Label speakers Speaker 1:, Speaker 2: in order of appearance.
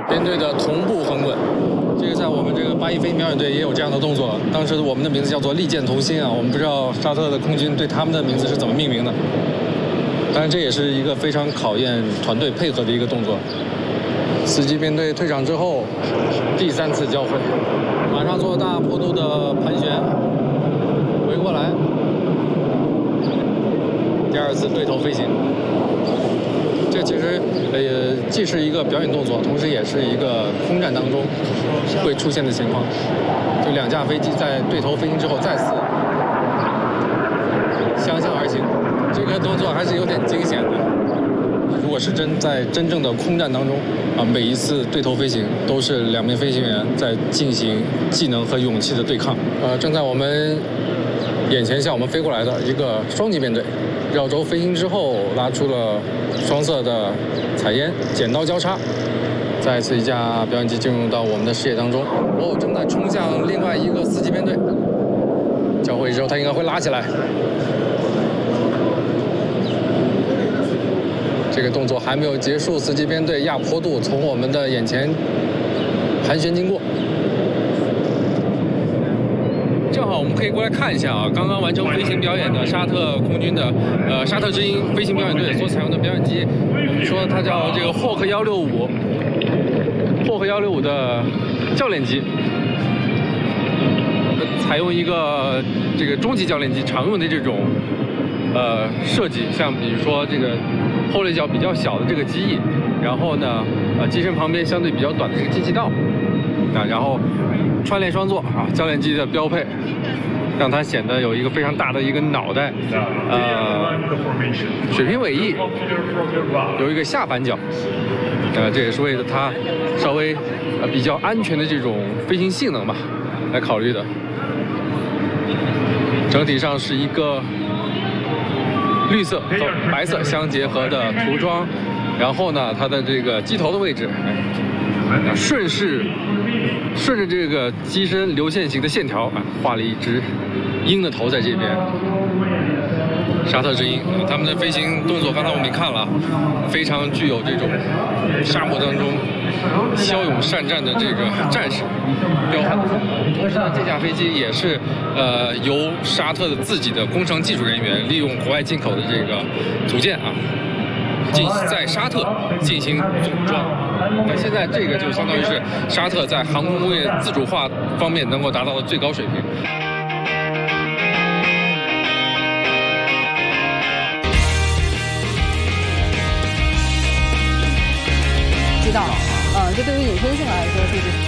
Speaker 1: 编队的同步横滚。这个在我们这个8·1飞行表演队也有这样的动作，当时我们的名字叫做利剑同心啊，我们不知道沙特的空军对他们的名字是怎么命名的。当然，这也是一个非常考验团队配合的一个动作。司机编队退场之后，第3次交会，马上做大坡度的盘旋，回过来，第2次对头飞行。这其实既是一个表演动作，同时也是一个空战当中会出现的情况。就2架飞机在对头飞行之后再次相向而行，这个动作还是有点惊险的。如果是在真正的空战当中啊，每一次对头飞行都是2名飞行员在进行技能和勇气的对抗。正在我们眼前向我们飞过来的一个双机编队，绕轴飞行之后拉出了双色的彩烟，剪刀交叉。再次一架表演机进入到我们的视野当中，正在冲向另外一个司机编队。交会之后，他应该会拉起来。这个动作还没有结束，司机编队亚坡度从我们的眼前盘旋经过。正好我们可以过来看一下啊，刚刚完成飞行表演的沙特空军的沙特之鹰飞行表演队所采用的表演机，我们说它叫这个霍克165的教练机，采用一个这个中级教练机常用的这种设计，像比如说这个后肋角比较小的这个机翼，然后呢机身旁边相对比较短的这个进气道啊，然后串联双座啊，教练机的标配，让它显得有一个非常大的一个脑袋，水平尾翼，有一个下反角，这也是为了它稍微比较安全的这种飞行性能吧来考虑的。整体上是一个绿色和白色相结合的涂装，然后呢，它的这个机头的位置，顺着这个机身流线型的线条啊，画了一只鹰的头在这边。沙特之鹰，他们的飞行动作刚才我们也看了，非常具有这种沙漠当中骁勇善战的这个战士彪悍的风格。同时呢，这架飞机也是由沙特的自己的工程技术人员利用国外进口的这个组件啊，在沙特进行组装。那现在这个就相当于是沙特在航空工业自主化方面能够达到的最高水平。
Speaker 2: 知道，这对于隐身性来说，这是。